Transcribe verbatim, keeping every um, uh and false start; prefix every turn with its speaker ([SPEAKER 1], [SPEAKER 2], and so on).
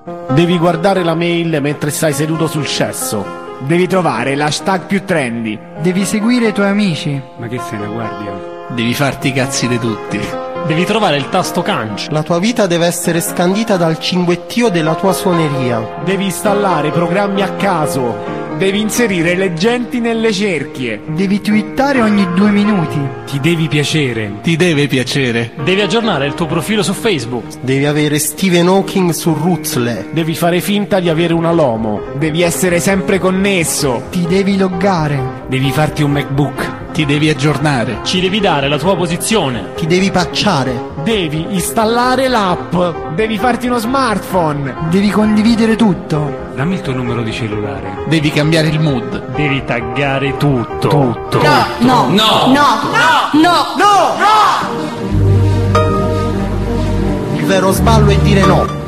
[SPEAKER 1] Devi guardare la mail mentre stai seduto sul cesso.
[SPEAKER 2] Devi trovare l'hashtag più trendy.
[SPEAKER 3] Devi seguire i tuoi amici.
[SPEAKER 4] Ma che sei, una guardia?
[SPEAKER 5] Devi farti i cazzi di tutti.
[SPEAKER 6] Devi trovare il tasto canc.
[SPEAKER 7] La tua vita deve essere scandita dal cinguettio della tua suoneria.
[SPEAKER 2] Devi installare programmi a caso. Devi inserire leggenti nelle cerchie.
[SPEAKER 3] Devi twittare ogni due minuti.
[SPEAKER 4] Ti devi piacere.
[SPEAKER 5] Ti deve piacere.
[SPEAKER 6] Devi aggiornare il tuo profilo su Facebook.
[SPEAKER 7] Devi avere Stephen Hawking su Ruzzle.
[SPEAKER 1] Devi fare finta di avere una Lomo.
[SPEAKER 2] Devi essere sempre connesso.
[SPEAKER 3] Ti devi loggare.
[SPEAKER 4] Devi farti un MacBook.
[SPEAKER 5] Ti devi aggiornare.
[SPEAKER 6] Ci devi dare la tua posizione.
[SPEAKER 7] Ti devi pacciare.
[SPEAKER 1] Devi installare l'app.
[SPEAKER 2] Devi farti uno smartphone.
[SPEAKER 3] Devi condividere tutto.
[SPEAKER 4] Dammi il tuo numero di cellulare.
[SPEAKER 5] Devi cambiare il mood.
[SPEAKER 6] Devi taggare tutto.
[SPEAKER 4] Tutto.
[SPEAKER 8] No, no, no, no, no, no, no.
[SPEAKER 7] Il vero sballo è dire no.